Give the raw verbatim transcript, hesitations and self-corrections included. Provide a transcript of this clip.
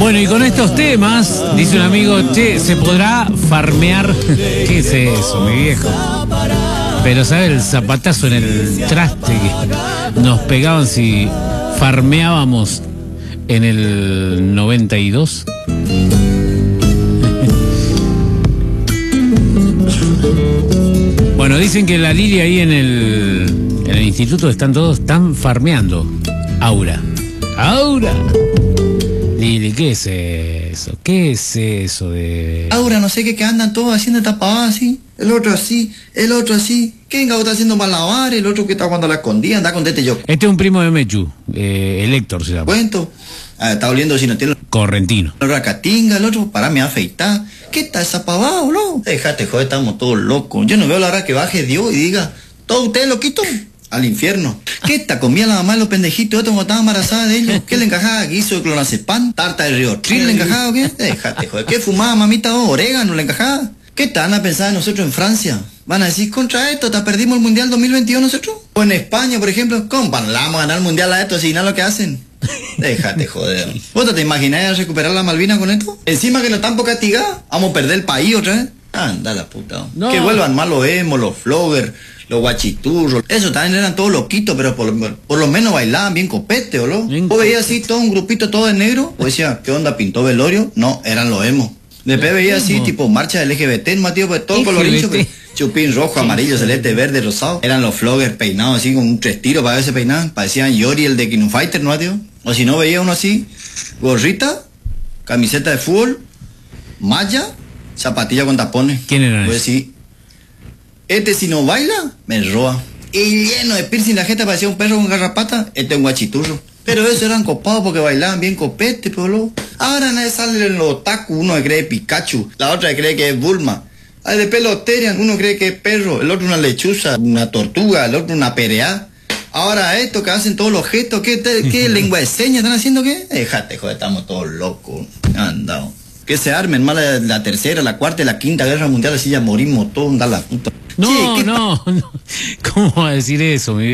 Bueno, y con estos temas, dice un amigo, che, ¿se podrá farmear? ¿Qué es eso, mi viejo? Pero, ¿sabes el zapatazo en el traste que nos pegaban si farmeábamos en el noventa y dos? Bueno, dicen que la Lili ahí en el, en el instituto están todos, están farmeando. Aura. Aura. Lili, ¿qué es eso? ¿Qué es eso de...? Aura, no sé qué, que andan todos haciendo tapadas así. El otro así, el otro así. ¿Quién está haciendo malabares? El otro que está jugando a la escondida, anda con este yo. Este es un primo de Mechu, eh, el Héctor se llama. Cuento. Ah, está oliendo si no tiene... Correntino. El racatinga, el otro, para me afeitar. ¿Qué está esa pavada, boludo? Déjate, joder, estamos todos locos. Yo no veo la hora que baje Dios y diga, ¿todo usted lo quito? Al infierno. ¿Qué está? Comía la mamá de los pendejitos estos cuando estaba embarazada de ellos. ¿Qué le encajaba? ¿Guiso de clonazepam? ¿Tarta de Riotril le encajaba o qué? Déjate, joder. ¿Qué fumaba, mamita? Oh, orégano le encajaba. ¿Qué tal a pensar en nosotros en Francia? Van a decir, contra esto, ¿te perdimos el Mundial dos mil veintidós nosotros? O en España, por ejemplo, ¿cómo van a ganar el Mundial a esto si nada lo que hacen? Déjate, joder. ¿Vos te imaginás recuperar la Malvinas con esto? Encima que nos están por castigar, vamos a perder el país otra vez. Anda la puta. No. Que vuelvan más los emos, los floggers, los guachiturros. Eso también eran todos loquitos, pero por, por lo menos bailaban bien copete, ¿o no? Vos veías así todo un grupito todo de negro, vos decías, ¿qué onda? ¿Pintó velorio? No, eran los emos. Después veía así, tipo marcha del L G B T, más tío, pues todo colorincho, pues, chupín rojo, amarillo, celeste, verde, rosado. Eran los floggers peinados así con un tres tiros para ver si peinaban. Parecían Yori, el de King of Fighter, ¿no, tío? O si no, veía uno así, gorrita, camiseta de fútbol, malla, zapatilla con tapones. ¿Quién era pues ese? Sí. Este si no baila, me roba. Y lleno de piercing la gente, parecía un perro con garrapata, este es un guachiturro. Pero esos eran copados porque bailaban bien copete, pero ahora nadie sale en los otaku, uno cree Pikachu, la otra cree que es Bulma. Ay, de pelo Terian, uno cree que es perro, el otro una lechuza, una tortuga, el otro una pereá. Ahora esto que hacen todos los gestos, ¿qué, qué lengua de señas están haciendo qué? Déjate, joder, estamos todos locos. Andao. Que se armen más la, la tercera, la cuarta y la quinta guerra mundial, así ya morimos todos, da la puta. No, che, no, no. ¿Cómo va a decir eso, mi